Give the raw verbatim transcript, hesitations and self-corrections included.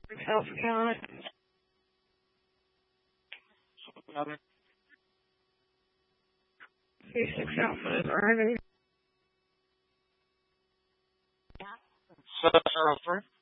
Health County. P six Alpha is Ivy. seven zero three.